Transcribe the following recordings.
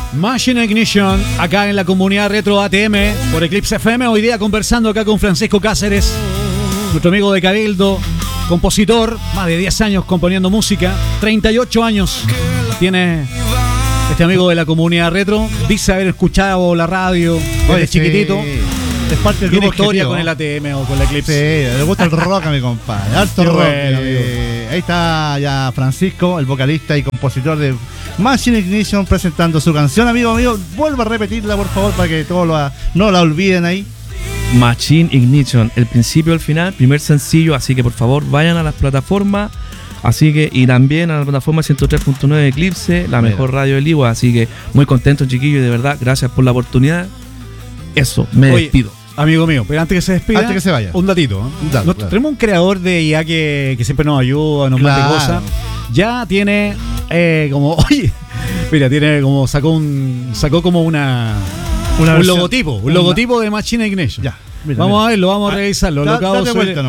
Machine Ignition, acá en la comunidad Retro ATM, por Eclipse FM. Hoy día conversando acá con Francisco Cáceres, nuestro amigo de Cabildo, compositor, más de 10 años componiendo música, 38 años tiene este amigo de la comunidad Retro. Dice haber escuchado la radio desde chiquitito. Es parte del Tiene grupo historia objetivo con el ATM o con la Eclipse. Sí, le gusta el rock a mi compadre. Alto rock. Bueno, Ahí está ya Francisco, el vocalista y compositor de Machine Ignition, presentando su canción. Amigo mío, vuelva a repetirla, por favor, para que todos no la olviden ahí. Machine Ignition, el principio y el final, primer sencillo, así que por favor vayan a las plataformas, así que y también a la plataforma 103.9 Eclipse, la mejor radio del Ligua, así que muy contento, chiquillos, y de verdad, gracias por la oportunidad. Eso, me despido. Amigo mío, pero antes que se despida, Antes que se vaya, un datito. Claro. Tenemos un creador de IA que siempre nos ayuda, nos manda cosas. Ya tiene oye, mira, tiene como sacó como un logotipo de Machine Ignition. Ya, mira, vamos a verlo, vamos a revisarlo. Lo acabo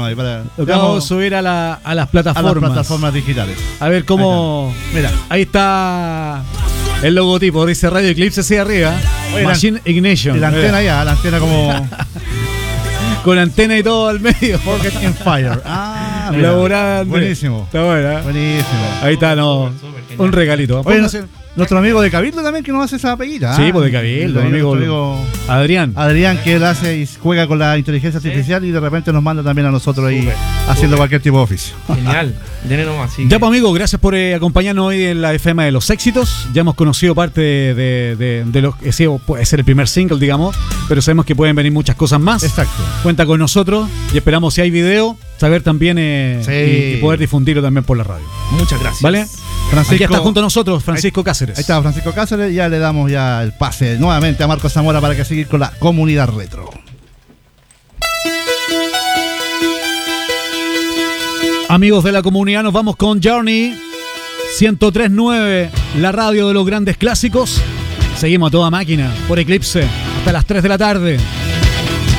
de subir a las plataformas digitales. A ver cómo. Mira, ahí está el logotipo, dice Radio Eclipse así arriba. Oye, Machine Ignition. Y la antena ya, la antena como con antena y todo al medio. Pocket in Fire. Mira, buenísimo. Está buena. Buenísimo. Ahí está, un regalito. Oye, nuestro amigo de Cabildo también que nos hace esa peguita. Sí, pues de Cabildo, amigo Adrián. Adrián, que él hace y juega con la inteligencia artificial y de repente nos manda también a nosotros ahí haciendo cualquier tipo de oficio. Genial. Ya, pues amigo, gracias por acompañarnos hoy en la FM de los éxitos. Ya hemos conocido parte de lo que puede ser el primer single, digamos, pero sabemos que pueden venir muchas cosas más. Exacto. Cuenta con nosotros y esperamos, si hay video, saber también y poder difundirlo también por la radio. Muchas gracias. ¿Vale? Francisco, aquí está junto a nosotros Francisco Cáceres. Ahí está Francisco Cáceres. Ya le damos ya el pase nuevamente a Marcos Zamora para que siga con la comunidad retro. Amigos de la comunidad, nos vamos con Journey 103.9, la radio de los grandes clásicos. Seguimos a toda máquina por Eclipse hasta las 3 de la tarde.